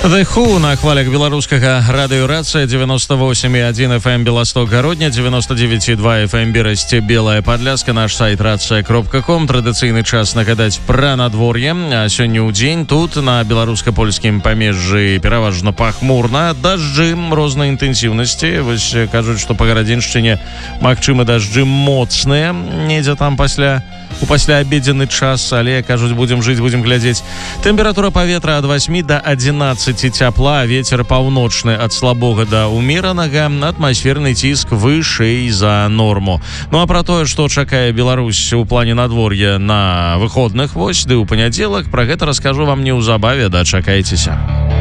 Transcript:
The Who на хвалях беларускага радыёрацыя 98,1 FM Беласток Гародня, 99,2 FM Берасці Белая Падляска, наш сайт рацыя.ком. Традыцыйны час нагадаць пра надвор'е. А сёння ў дзень тут на беларуска-польскім памежжы пераважна пахмурна, дажджы рознай інтэнсіўнасці. Вось кажуць, што па гарадзіншчыне магчымы дажджы моцныя недзе там у пасляабедзены час, але кажуць, будзем жыць, будзем глядзець. Тэмпература паветра ад 8 до 11 цяпла, вецер паўночны ад слабога да ўмеранага, атмасферны ціск вышэй за норму. Ну а пра тое, што чакае Беларусь у плане надвор'я на выходных, вось, ды ў панядзелак, пра гэта раскажу вам неўзабаве, дачакайцеся.